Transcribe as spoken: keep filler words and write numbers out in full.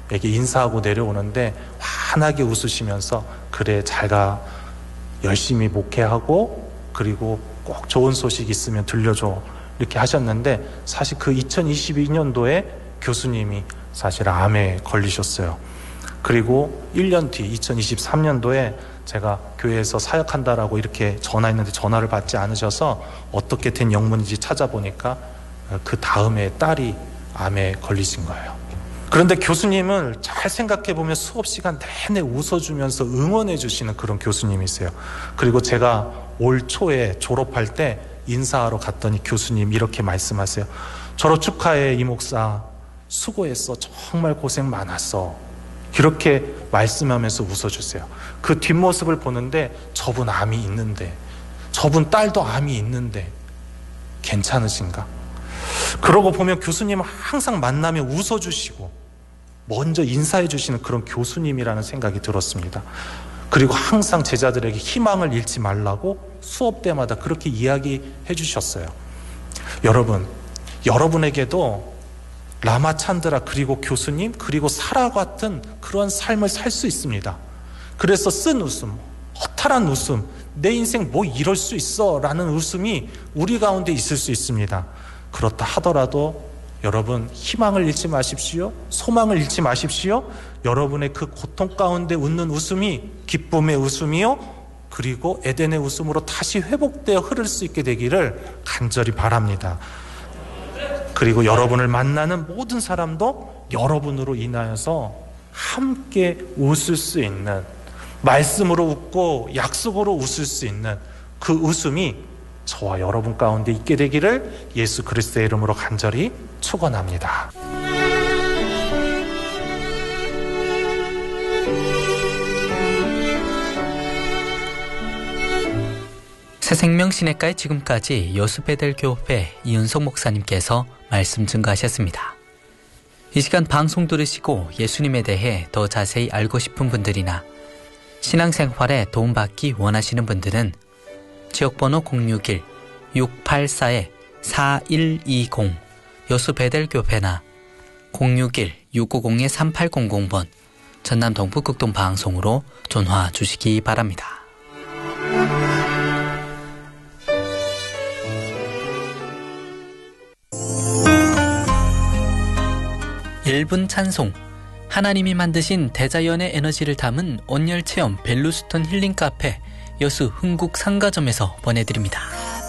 교수님에게 인사하고 내려오는데 환하게 웃으시면서 그래 잘 가, 열심히 목회하고 그리고 꼭 좋은 소식 있으면 들려줘 이렇게 하셨는데 사실 그 이천이십이 년도에 교수님이 사실 암에 걸리셨어요. 그리고 일 년 뒤 이천이십삼 년도에 제가 교회에서 사역한다라고 이렇게 전화했는데 전화를 받지 않으셔서 어떻게 된 영문인지 찾아보니까 그 다음에 딸이 암에 걸리신 거예요. 그런데 교수님을 잘 생각해보면 수업 시간 내내 웃어주면서 응원해 주시는 그런 교수님이세요. 그리고 제가 올 초에 졸업할 때 인사하러 갔더니 교수님 이렇게 말씀하세요. 졸업 축하해 이 목사, 수고했어, 정말 고생 많았어, 이렇게 말씀하면서 웃어주세요. 그 뒷모습을 보는데 저분 암이 있는데, 저분 딸도 암이 있는데 괜찮으신가? 그러고 보면 교수님은 항상 만나면 웃어주시고 먼저 인사해 주시는 그런 교수님이라는 생각이 들었습니다. 그리고 항상 제자들에게 희망을 잃지 말라고 수업 때마다 그렇게 이야기해 주셨어요. 여러분, 여러분에게도 라마찬드라 그리고 교수님 그리고 사라 같은 그런 삶을 살 수 있습니다. 그래서 쓴 웃음, 허탈한 웃음, 내 인생 뭐 이럴 수 있어 라는 웃음이 우리 가운데 있을 수 있습니다. 그렇다 하더라도 여러분 희망을 잃지 마십시오. 소망을 잃지 마십시오. 여러분의 그 고통 가운데 웃는 웃음이 기쁨의 웃음이요 그리고 에덴의 웃음으로 다시 회복되어 흐를 수 있게 되기를 간절히 바랍니다. 그리고 여러분을 만나는 모든 사람도 여러분으로 인하여서 함께 웃을 수 있는, 말씀으로 웃고 약속으로 웃을 수 있는 그 웃음이 저와 여러분 가운데 있게 되기를 예수 그리스도의 이름으로 간절히 축원합니다. 새생명 시냇가에 지금까지 여수베델 교회 이은석 목사님께서 말씀 증거하셨습니다. 이 시간 방송 들으시고 예수님에 대해 더 자세히 알고 싶은 분들이나 신앙생활에 도움받기 원하시는 분들은 지역번호 공육일 육팔사 사일이공 여수베델 교회나 공육일 육오공 삼팔공공 번 전남 동부극동 방송으로 전화 주시기 바랍니다. 일 분 찬송, 하나님이 만드신 대자연의 에너지를 담은 온열체험 벨루스톤 힐링카페 여수 흥국 상가점에서 보내드립니다.